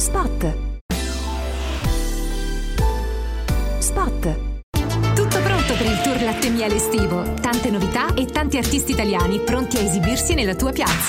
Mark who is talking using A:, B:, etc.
A: Spot. Spot.
B: Tutto pronto per il tour Latte e Miele estivo. Tante novità e tanti artisti italiani pronti a esibirsi nella tua piazza.